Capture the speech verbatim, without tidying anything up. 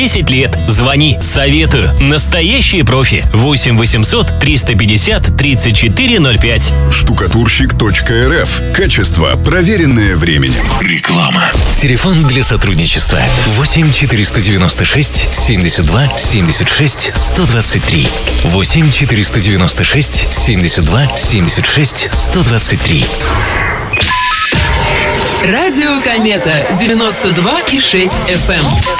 десять лет. Звони, советую. Настоящие профи. восемь восемьсот триста пятьдесят тридцать четыре ноль пять. Штукатурщик точка эр эф. Качество, проверенное временем. Реклама. Телефон для сотрудничества восемь четыреста девяносто шесть семьдесят два семьдесят шесть сто двадцать три. восемь четыреста девяносто шесть семьдесят два семьдесят шесть сто двадцать три. Радио Комета девяносто два и шесть эф эм.